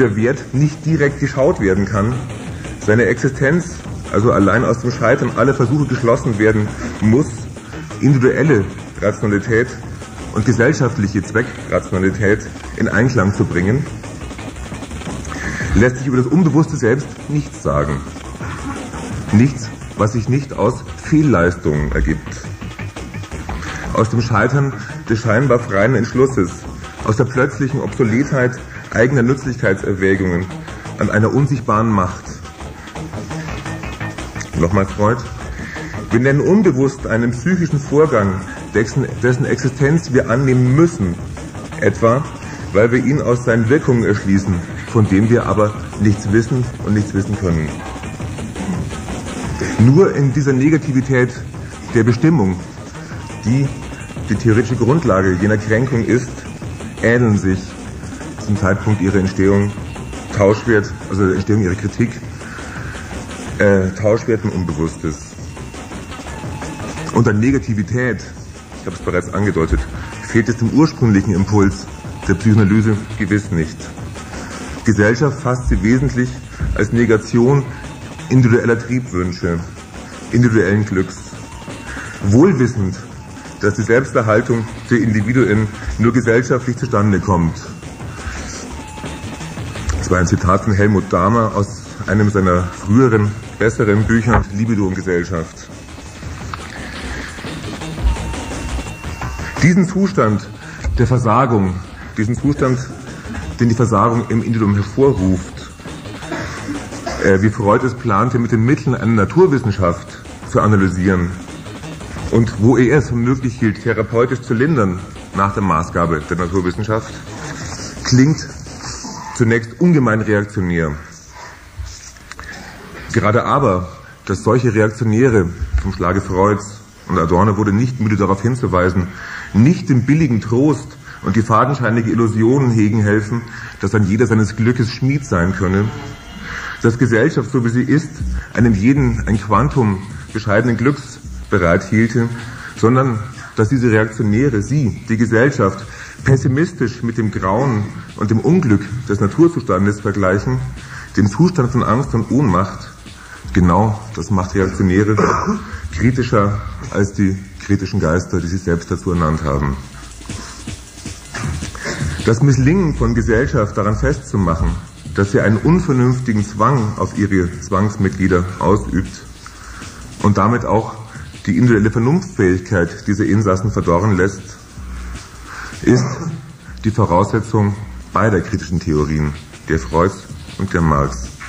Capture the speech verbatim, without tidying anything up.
dieser Wert nicht direkt geschaut werden kann, seine Existenz also allein aus dem Scheitern aller Versuche geschlossen werden muss, individuelle Rationalität und gesellschaftliche Zweckrationalität in Einklang zu bringen, lässt sich über das Unbewusste selbst nichts sagen. Nichts, was sich nicht aus Fehlleistungen ergibt. Aus dem Scheitern des scheinbar freien Entschlusses, aus der plötzlichen Obsoletheit eigener Nützlichkeitserwägungen an einer unsichtbaren Macht. Nochmal Freud. Wir nennen unbewusst einen psychischen Vorgang, dessen, dessen Existenz wir annehmen müssen, etwa weil wir ihn aus seinen Wirkungen erschließen, von dem wir aber nichts wissen und nichts wissen können. Nur in dieser Negativität der Bestimmung, die die theoretische Grundlage jener Kränkung ist, ähneln sich zum Zeitpunkt ihrer Entstehung Tauschwert, also der Entstehung ihrer Kritik, äh, Tauschwert und Unbewusstes. Und an Negativität, ich habe es bereits angedeutet, fehlt es dem ursprünglichen Impuls der Psychoanalyse gewiss nicht. Gesellschaft fasst sie wesentlich als Negation individueller Triebwünsche, individuellen Glücks. Wohlwissend, dass die Selbsterhaltung der Individuen nur gesellschaftlich zustande kommt. Das war ein Zitat von Helmut Dahmer aus einem seiner früheren, besseren Bücher, Libido und Gesellschaft. Diesen Zustand der Versagung, diesen Zustand, den die Versagung im Individuum hervorruft, äh, wie Freud es plante, mit den Mitteln einer Naturwissenschaft zu analysieren und wo er es für möglich hielt, therapeutisch zu lindern nach der Maßgabe der Naturwissenschaft, klingt zunächst ungemein reaktionär. Gerade aber, dass solche Reaktionäre vom Schlage Freuds und Adorno wurde nicht müde darauf hinzuweisen, nicht den billigen Trost und die fadenscheinige Illusion hegen helfen, dass dann jeder seines Glückes Schmied sein könne, dass Gesellschaft, so wie sie ist, einem jeden ein Quantum bescheidenen Glücks bereit hielte, sondern dass diese Reaktionäre, sie, die Gesellschaft, pessimistisch mit dem Grauen und dem Unglück des Naturzustandes vergleichen, den Zustand von Angst und Ohnmacht. Genau, das macht Reaktionäre kritischer als die kritischen Geister, die sich selbst dazu ernannt haben. Das Misslingen von Gesellschaft daran festzumachen, dass sie einen unvernünftigen Zwang auf ihre Zwangsmitglieder ausübt und damit auch die individuelle Vernunftfähigkeit dieser Insassen verdorren lässt, ist die Voraussetzung beider kritischen Theorien, der Freuds und der Marx.